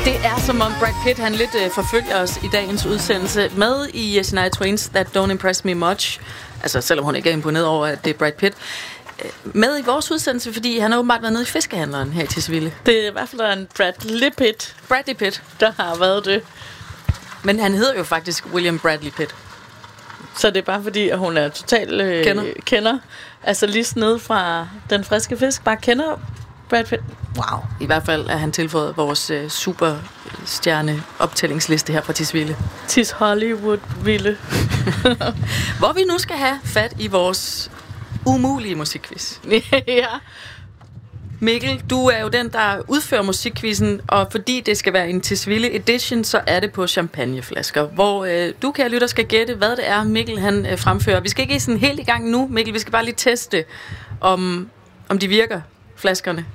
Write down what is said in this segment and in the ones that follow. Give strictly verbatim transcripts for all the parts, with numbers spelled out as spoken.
Det er som om Brad Pitt han lidt øh, forfølger os i dagens udsendelse med i uh, Shania Twain's That Don't Impress Me Much. Altså selvom hun ikke er imponeret over, at det er Brad Pitt. Med i vores udsendelse, fordi han har åbenbart været nede i fiskehandleren her i Tisvilde. Det er i hvert fald en Bradley Pitt. Bradley Pitt. Der har været det. Men han hedder jo faktisk William Bradley Pitt. Så det er bare fordi, at hun er total øh, kender. kender. Altså lige ned fra Den Friske Fisk. Bare kender Brad Pitt. Wow. I hvert fald er han tilføjet vores øh, superstjerne optællingsliste her fra Tisvilde. Tis Hollywood Ville. Hvor vi nu skal have fat i vores umulige musikquiz. Ja. Mikkel, du er jo den, der udfører musikquizzen, og fordi det skal være en Tisvilde edition, så er det på champagneflasker, hvor øh, du, kære lytter, skal gætte, hvad det er, Mikkel han øh, fremfører. Vi skal ikke sådan helt i gang nu, Mikkel. Vi skal bare lige teste, om, om de virker, flaskerne.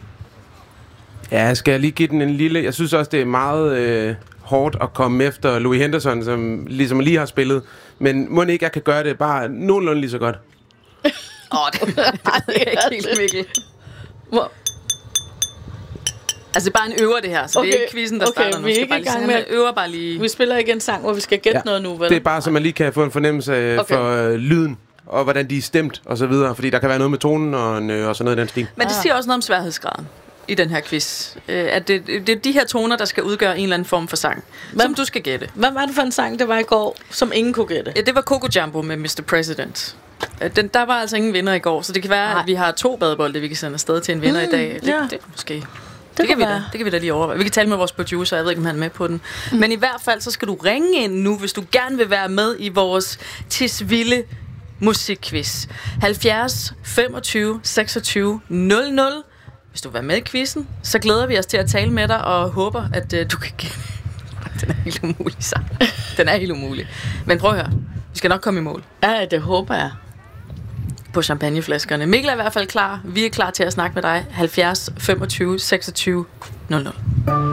Ja, skal jeg lige give den en lille... Jeg synes også, det er meget øh, hårdt at komme efter Louis Henderson, som ligesom lige har spillet. Men må ikke, jeg kan gøre det bare nogenlunde lige så godt. Åh, oh, det, det ved jeg ikke helt, Mikkel. Hvor? Altså, det er bare en øver, det her. Så okay, det er ikke quizzen, der okay, starter nu. Vi er ikke i gang med... øver bare lige... Vi spiller ikke en sang, hvor vi skal gætte ja, noget nu, vel? Det er bare, så man lige kan få en fornemmelse af okay. for øh, lyden, og hvordan de er stemt, og så videre. Fordi der kan være noget med tonen, og, øh, og sådan noget i den stil. Men det siger også noget om sværhedsgraden i den her quiz. Øh, at det, det er de her toner, der skal udgøre en eller anden form for sang, hvad, som du skal gætte. Hvad var det for en sang, der var i går, som ingen kunne gætte? Ja, det var Coco Jumbo med mister President. Den, der var altså ingen vinder i går, så det kan være, Nej. at vi har to badebolde, vi kan sende afsted til en vinder mm, i dag. Det, ja. det, måske. Det, det, kan vi da, det kan vi da lige overveje. Vi kan tale med vores producer, jeg ved ikke, om han er med på den. Mm. Men i hvert fald, så skal du ringe ind nu, hvis du gerne vil være med i vores Tisvilde musikquiz. halvfjerds femogtyve seksogtyve nul nul. Hvis du vil være med i quizzen, så glæder vi os til at tale med dig, og håber, at uh, du kan gætte. Den er helt umulig, så. Den er helt umulig. Men prøv at høre. Vi skal nok komme i mål. Ja, det håber jeg. På champagneflaskerne. Mikkel er i hvert fald klar. Vi er klar til at snakke med dig. halvfjerds femogtyve seksogtyve nul nul.